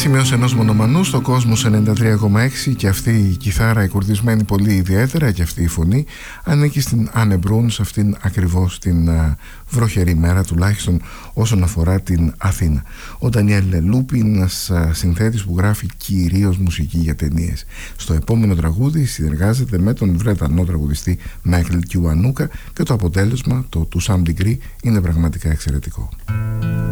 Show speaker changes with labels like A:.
A: Σημείωση ενός μονομανού στο Κόσμος 93,6 και αυτή η κιθάρα, η κουρδισμένη πολύ ιδιαίτερα, και αυτή η φωνή ανήκει στην Άνε Μπρούν, σε αυτήν ακριβώς την βροχερή μέρα, τουλάχιστον όσον αφορά την Αθήνα. Ο Ντανιέλ Λούπι είναι ένας συνθέτης που γράφει κυρίως μουσική για ταινίες. Στο επόμενο τραγούδι συνεργάζεται με τον Βρετανό τραγουδιστή Μάικλ Κιουανούκα και το αποτέλεσμα, το «To Some Degree», είναι πραγματικά εξαιρετικό.